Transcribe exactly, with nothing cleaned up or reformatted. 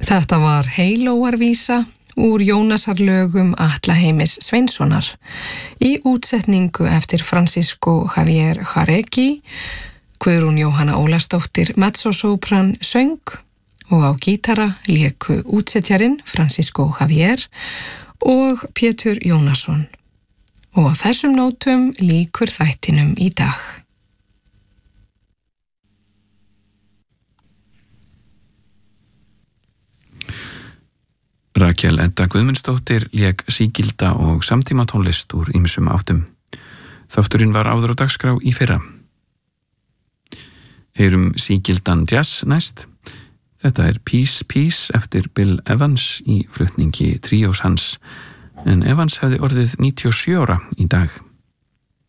Þetta var heilóarvísa úr Jónasarlögum Atla Heimis Sveinssonar í útsetningu eftir Francisco Javier Járegui, Guðrún Jóhanna Ólafsdóttir mezzosopran söng og á gítara léku útsetjarinn Francisco Javier og Pétur Jónasson. Og á þessum nótum lýkur þættinum í dag. Rakel Edda Guðmundsdóttir lék sígilda og samtímatónlist úr ýmsum áttum. Þátturinn var áður á dagskrá í fyrra. Heyrum sígildan jazz næst. Þetta er Peace Peace eftir Bill Evans í flutningi tríós hans, en Evans hefði orðið níutíu og sjö ára í dag.